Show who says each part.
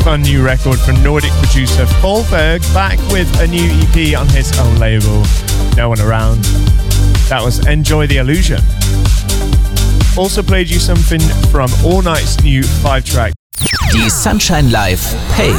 Speaker 1: fun new record from Nordic producer Folberg, back with a new EP on his own label, No One Around. That was Enjoy the Illusion. Also played you something from All Night's new 5-track.
Speaker 2: Die Sunshine Live Page.